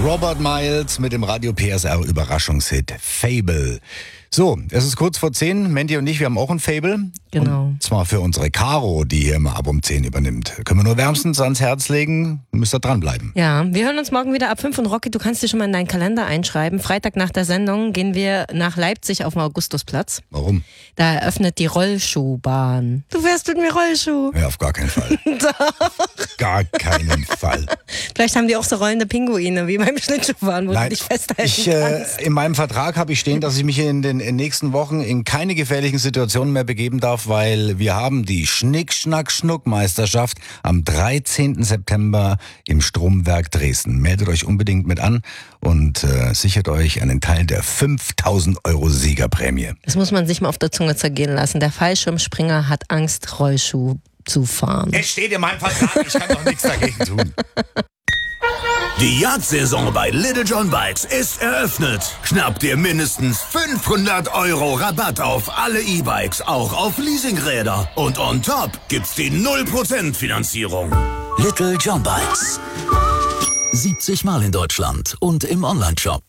Robert Miles mit dem Radio PSR Überraschungshit Fable. So, es ist kurz vor 10. Mandy und ich, wir haben auch ein Fable. Genau. Und zwar für unsere Caro, die hier immer ab um 10 übernimmt. Können wir nur wärmstens ans Herz legen, müsst ihr dranbleiben. Ja, wir hören uns morgen wieder ab 5 und Rocky, du kannst dir schon mal in deinen Kalender einschreiben. Freitag nach der Sendung gehen wir nach Leipzig auf dem Augustusplatz. Warum? Da eröffnet die Rollschuhbahn. Du fährst mit mir Rollschuh. Ja, auf gar keinen Fall. Doch. Gar keinen Fall. Vielleicht haben die auch so rollende Pinguine, wie beim Schlittschuhfahren, wo du dich festhalten kannst. In meinem Vertrag habe ich stehen, dass ich mich in den nächsten Wochen in keine gefährlichen Situationen mehr begeben darf, weil wir haben die Schnick-Schnack-Schnuck-Meisterschaft am 13. September im Stromwerk Dresden. Meldet euch unbedingt mit an und sichert euch einen Teil der 5.000 € Siegerprämie. Das muss man sich mal auf der Zunge zergehen lassen. Der Fallschirmspringer hat Angst, Rollschuh zu fahren. Es steht in meinem Vertrag, ich kann doch nichts dagegen tun. Die Jagdsaison bei Little John Bikes ist eröffnet. Schnapp dir mindestens 500 € Rabatt auf alle E-Bikes, auch auf Leasingräder. Und on top gibt's die 0% Finanzierung. Little John Bikes. 70 Mal in Deutschland und im Onlineshop.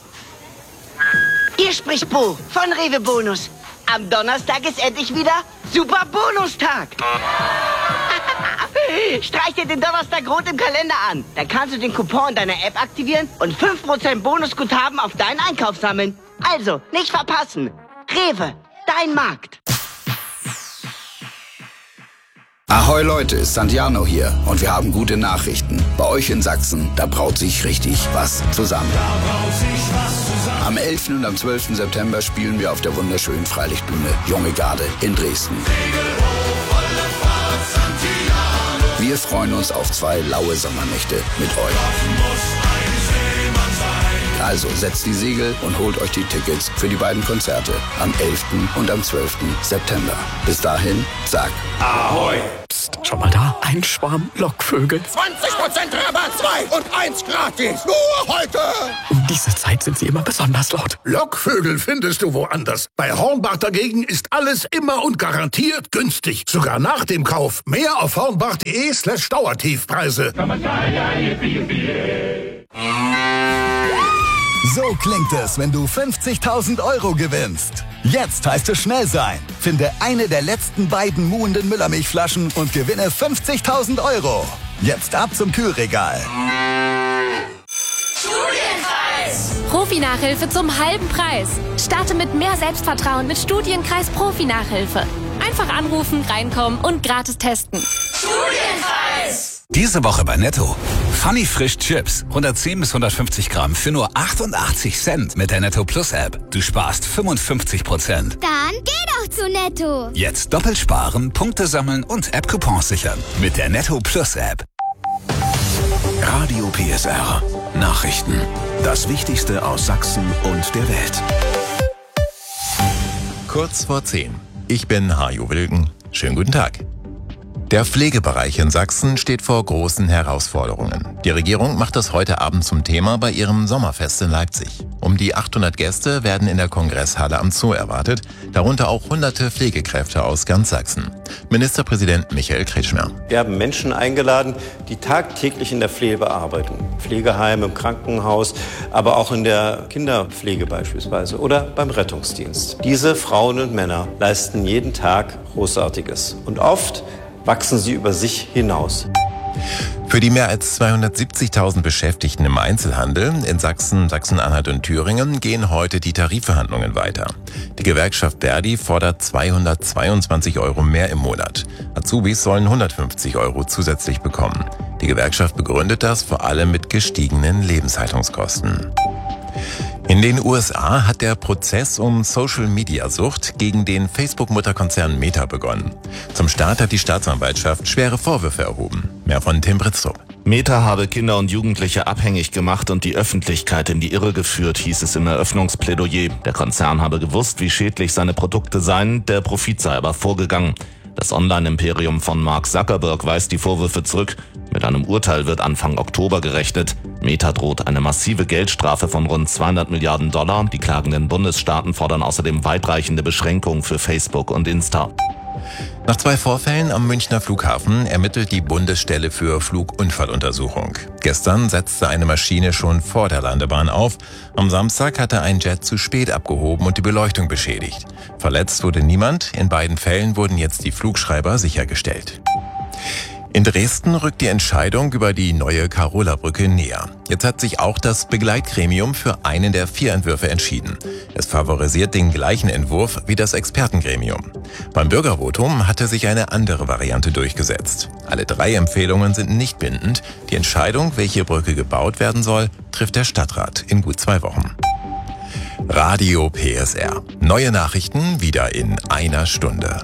Hier spricht Bo von Rewe Bonus. Am Donnerstag ist endlich wieder Super Bonustag. Streich dir den Donnerstag rot im Kalender an. Dann kannst du den Coupon deiner App aktivieren und 5% Bonusguthaben auf deinen Einkauf sammeln. Also, nicht verpassen. Rewe, dein Markt. Ahoi Leute, Santiano hier und wir haben gute Nachrichten. Bei euch in Sachsen, da braut sich richtig was zusammen. Am 11. und am 12. September spielen wir auf der wunderschönen Freilichtbühne Junge Garde in Dresden. Wir freuen uns auf 2 laue Sommernächte mit euch. Also setzt die Segel und holt euch die Tickets für die beiden Konzerte am 11. und am 12. September. Bis dahin, sag Ahoi! Psst, schau mal da, ein Schwarm Lockvögel. 20% Rabatt, 2 und 1 gratis. Nur heute! Um diese Zeit sind sie immer besonders laut. Lockvögel findest du woanders. Bei Hornbach dagegen ist alles immer und garantiert günstig. Sogar nach dem Kauf. Mehr auf hornbach.de/Dauertiefpreise. So klingt es, wenn du 50.000 € gewinnst. Jetzt heißt es schnell sein. Finde eine der letzten beiden muhenden Müllermilchflaschen und gewinne 50.000 €. Jetzt ab zum Kühlregal. Studienkreis! Profi-Nachhilfe zum halben Preis. Starte mit mehr Selbstvertrauen mit Studienkreis Profi-Nachhilfe. Einfach anrufen, reinkommen und gratis testen. Studienkreis! Diese Woche bei Netto. Funny Frisch Chips. 110 bis 150 Gramm für nur 88 Cent mit der Netto Plus App. Du sparst 55%. Dann geh doch zu Netto. Jetzt doppelt sparen, Punkte sammeln und App-Coupons sichern. Mit der Netto Plus App. Radio PSR. Nachrichten. Das Wichtigste aus Sachsen und der Welt. Kurz vor 10. Ich bin Hajo Wilken. Schönen guten Tag. Der Pflegebereich in Sachsen steht vor großen Herausforderungen. Die Regierung macht das heute Abend zum Thema bei ihrem Sommerfest in Leipzig. Um die 800 Gäste werden in der Kongresshalle am Zoo erwartet, darunter auch hunderte Pflegekräfte aus ganz Sachsen. Ministerpräsident Michael Kretschmer. Wir haben Menschen eingeladen, die tagtäglich in der Pflege arbeiten. Pflegeheim, im Krankenhaus, aber auch in der Kinderpflege beispielsweise oder beim Rettungsdienst. Diese Frauen und Männer leisten jeden Tag Großartiges. Und oft wachsen sie über sich hinaus. Für die mehr als 270.000 Beschäftigten im Einzelhandel in Sachsen, Sachsen-Anhalt und Thüringen gehen heute die Tarifverhandlungen weiter. Die Gewerkschaft Verdi fordert 222 € mehr im Monat. Azubis sollen 150 € zusätzlich bekommen. Die Gewerkschaft begründet das vor allem mit gestiegenen Lebenshaltungskosten. In den USA hat der Prozess um Social-Media-Sucht gegen den Facebook-Mutterkonzern Meta begonnen. Zum Start hat die Staatsanwaltschaft schwere Vorwürfe erhoben. Mehr von Tim Britztrup. Meta habe Kinder und Jugendliche abhängig gemacht und die Öffentlichkeit in die Irre geführt, hieß es im Eröffnungsplädoyer. Der Konzern habe gewusst, wie schädlich seine Produkte seien, der Profit sei aber vorgegangen. Das Online-Imperium von Mark Zuckerberg weist die Vorwürfe zurück. Mit einem Urteil wird Anfang Oktober gerechnet. Meta droht eine massive Geldstrafe von rund $200 Milliarden. Die klagenden Bundesstaaten fordern außerdem weitreichende Beschränkungen für Facebook und Insta. Nach 2 Vorfällen am Münchner Flughafen ermittelt die Bundesstelle für Flugunfalluntersuchung. Gestern setzte eine Maschine schon vor der Landebahn auf. Am Samstag hatte ein Jet zu spät abgehoben und die Beleuchtung beschädigt. Verletzt wurde niemand. In beiden Fällen wurden jetzt die Flugschreiber sichergestellt. In Dresden rückt die Entscheidung über die neue Karola-Brücke näher. Jetzt hat sich auch das Begleitgremium für einen der 4 Entwürfe entschieden. Es favorisiert den gleichen Entwurf wie das Expertengremium. Beim Bürgervotum hatte sich eine andere Variante durchgesetzt. Alle 3 Empfehlungen sind nicht bindend. Die Entscheidung, welche Brücke gebaut werden soll, trifft der Stadtrat in gut 2 Wochen. Radio PSR. Neue Nachrichten wieder in einer Stunde.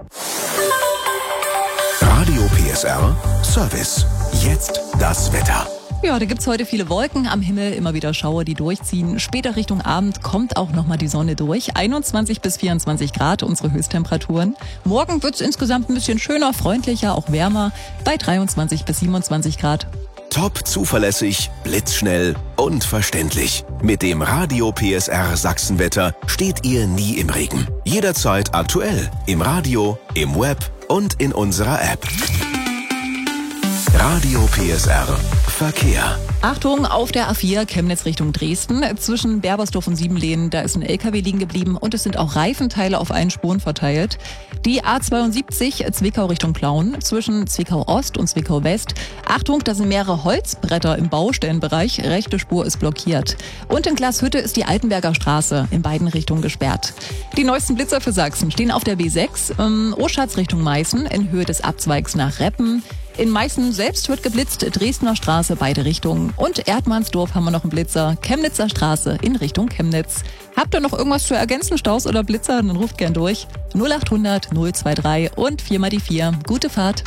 Radio PSR Service. Jetzt das Wetter. Ja, da gibt's heute viele Wolken am Himmel, immer wieder Schauer, die durchziehen. Später Richtung Abend kommt auch nochmal die Sonne durch. 21 bis 24 Grad unsere Höchsttemperaturen. Morgen wird's insgesamt ein bisschen schöner, freundlicher, auch wärmer bei 23 bis 27 Grad. Top zuverlässig, blitzschnell und verständlich. Mit dem Radio PSR Sachsenwetter steht ihr nie im Regen. Jederzeit aktuell. Im Radio, im Web und in unserer App. Radio PSR Verkehr. Achtung, auf der A4 Chemnitz Richtung Dresden. Zwischen Berbersdorf und Siebenlehnen, da ist ein LKW liegen geblieben und es sind auch Reifenteile auf allen Spuren verteilt. Die A72 Zwickau Richtung Plauen, zwischen Zwickau Ost und Zwickau West. Achtung, da sind mehrere Holzbretter im Baustellenbereich. Rechte Spur ist blockiert. Und in Glashütte ist die Altenberger Straße in beiden Richtungen gesperrt. Die neuesten Blitzer für Sachsen stehen auf der B6, Oschatz Richtung Meißen in Höhe des Abzweigs nach Reppen. In Meißen selbst wird geblitzt, Dresdner Straße beide Richtungen. Und Erdmannsdorf haben wir noch einen Blitzer, Chemnitzer Straße in Richtung Chemnitz. Habt ihr noch irgendwas zu ergänzen, Staus oder Blitzer, dann ruft gern durch. 0800 023 und 4 mal die 4. Gute Fahrt.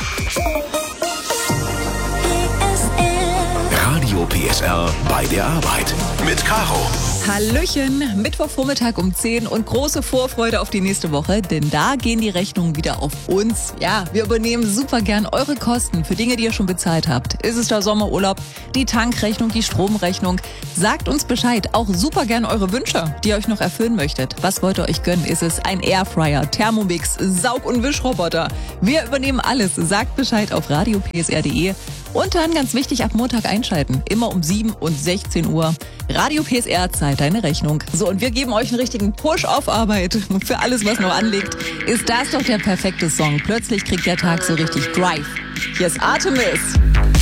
Radio PSR bei der Arbeit mit Caro. Hallöchen, Mittwochvormittag um 10 und große Vorfreude auf die nächste Woche, denn da gehen die Rechnungen wieder auf uns. Ja, wir übernehmen super gern eure Kosten für Dinge, die ihr schon bezahlt habt. Ist es der Sommerurlaub, die Tankrechnung, die Stromrechnung? Sagt uns Bescheid, auch super gern eure Wünsche, die ihr euch noch erfüllen möchtet. Was wollt ihr euch gönnen? Ist es ein Airfryer, Thermomix, Saug- und Wischroboter? Wir übernehmen alles. Sagt Bescheid auf radiopsr.de. Und dann, ganz wichtig, ab Montag einschalten. Immer um 7 und 16 Uhr. Radio PSR zahlt deine Rechnung. So, und wir geben euch einen richtigen Push auf Arbeit. Und für alles, was noch anliegt, ist das doch der perfekte Song. Plötzlich kriegt der Tag so richtig Drive. Hier ist Artemis.